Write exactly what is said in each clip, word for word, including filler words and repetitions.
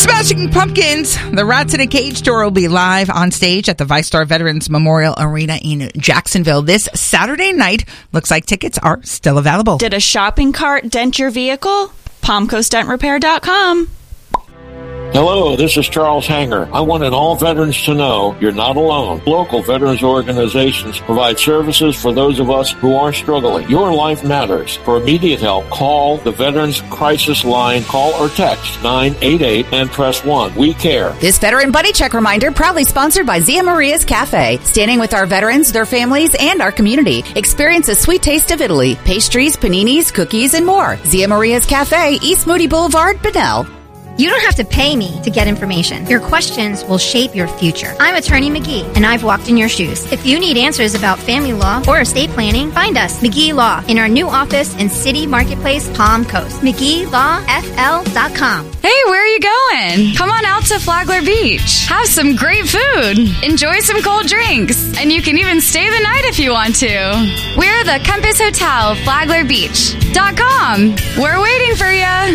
Smashing Pumpkins, the Rats in a Cage tour will be live on stage at the VyStar Veterans Memorial Arena in Jacksonville this Saturday night. Looks like tickets are still available. Did a shopping cart dent your vehicle? Palmcoast Dent Repair dot com. Hello, this is Charles Hanger. I wanted all veterans to know you're not alone. Local veterans organizations provide services for those of us who are struggling. Your life matters. For immediate help, call the Veterans Crisis Line. Call or text nine eight eight and press one. We care. This Veteran Buddy Check reminder proudly sponsored by Zia Maria's Cafe. Standing with our veterans, their families, and our community. Experience a sweet taste of Italy. Pastries, paninis, cookies, and more. Zia Maria's Cafe, East Moody Boulevard, Bunnell. You don't have to pay me to get information. Your questions will shape your future. I'm Attorney McGee, and I've walked in your shoes. If you need answers about family law or estate planning, find us, McGee Law, in our new office in City Marketplace, Palm Coast. McGee Law F L dot com. Hey, where are you going? Come on out to Flagler Beach. Have some great food. Enjoy some cold drinks. And you can even stay the night if you want to. We're the Compass Hotel, Flagler Beach dot com. We're waiting for you.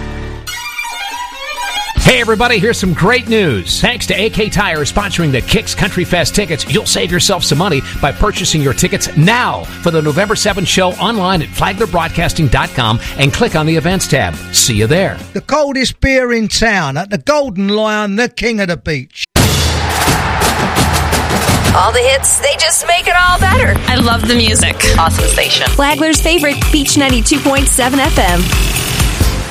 Hey everybody, here's some great news. Thanks to A K Tire sponsoring the Kicks Country Fest tickets, you'll save yourself some money by purchasing your tickets now for the November seventh show online at Flagler Broadcasting dot com and click on the events tab. See you there. The coldest beer in town at the Golden Lion, the king of the beach. All the hits, they just make it all better. I love the music. Awesome station. Flagler's favorite, Beach ninety-two point seven F M.